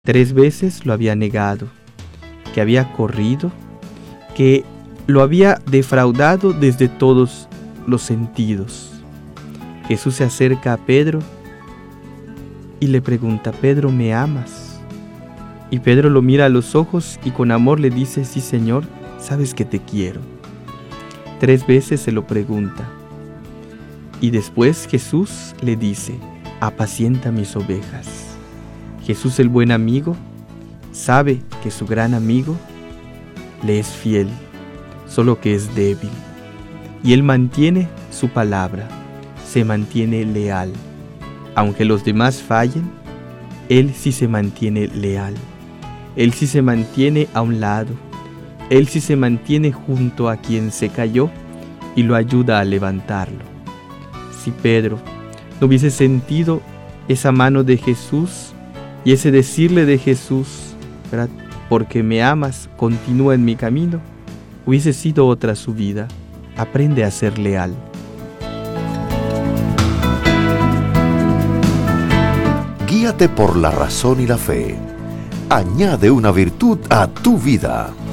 3 veces lo había negado, que había corrido, que lo había defraudado desde todos los sentidos. Jesús se acerca a Pedro y le pregunta: Pedro, ¿me amas? Y Pedro lo mira a los ojos y con amor le dice: sí, Señor, sabes que te quiero. 3 veces se lo pregunta. Y después Jesús le dice: apacienta mis ovejas. Jesús, el buen amigo, sabe que su gran amigo le es fiel, solo que es débil. Y Él mantiene su palabra, se mantiene leal. Aunque los demás fallen, Él sí se mantiene leal. Él sí se mantiene a un lado. Él sí se mantiene junto a quien se cayó y lo ayuda a levantarlo. Si Pedro no hubiese sentido esa mano de Jesús y ese decirle de Jesús, ¿verdad?, porque me amas, continúa en mi camino, hubiese sido otra su vida. Aprende a ser leal. Guíate por la razón y la fe. Añade una virtud a tu vida.